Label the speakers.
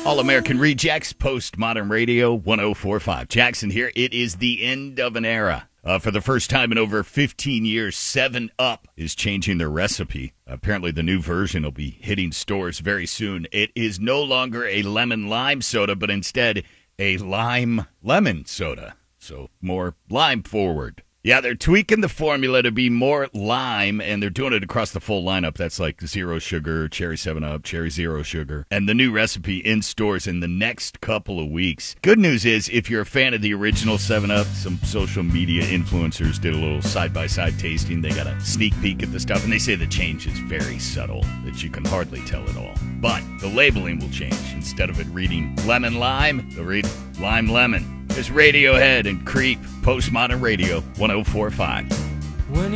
Speaker 1: All-American Rejects, Postmodern Radio, 104.5. Jackson here. It is the end of an era. For the first time in over 15 years, 7-Up is changing their recipe. Apparently, the new version will be hitting stores very soon. It is no longer a lemon-lime soda, but instead a lime-lemon soda. So more lime forward. Yeah, they're tweaking the formula to be more lime, and they're doing it across the full lineup. That's like zero sugar, cherry 7-Up, cherry zero sugar, and the new recipe in stores in the next couple of weeks. Good news is, if you're a fan of the original 7-Up, some social media influencers did a little side-by-side tasting. They got a sneak peek at the stuff, and they say the change is very subtle, that you can hardly tell it all. But the labeling will change. Instead of it reading lemon-lime, they'll read lime-lemon. There's Radiohead and Creep, Postmodern Radio, 104.5.